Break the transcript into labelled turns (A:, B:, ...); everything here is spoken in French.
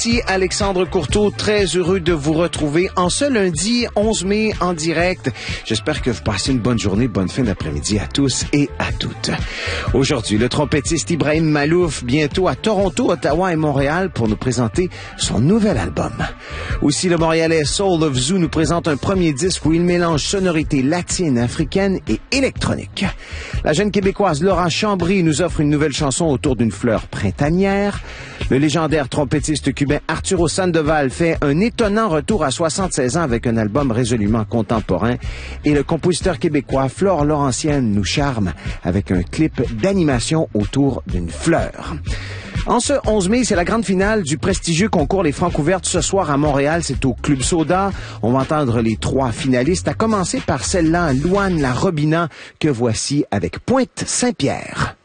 A: Ici Alexandre Courteau, très heureux de vous retrouver en ce lundi 11 mai en direct. J'espère que vous passez une bonne journée, bonne fin d'après-midi à tous et à toutes. Aujourd'hui, le trompettiste Ibrahim Malouf, bientôt à Toronto, Ottawa et Montréal pour nous présenter son nouvel album. Aussi, le Montréalais Soul of Zoo nous présente un premier disque où il mélange sonorités latines, africaines et électroniques. La jeune Québécoise Laura Chambry nous offre une nouvelle chanson autour d'une fleur printanière. Le légendaire trompettiste cubain Arturo Sandoval fait un étonnant retour à 76 ans avec un album résolument contemporain. Et le compositeur québécois Flore Laurentienne nous charme avec un clip d'animation autour d'une fleur. En ce 11 mai, c'est la grande finale du prestigieux concours Les Francs ouvertes ce soir à Montréal. C'est au Club Soda. On va entendre les 3 finalistes, à commencer par celle-là, Louane La Robina, que voici avec Pointe Saint-Pierre.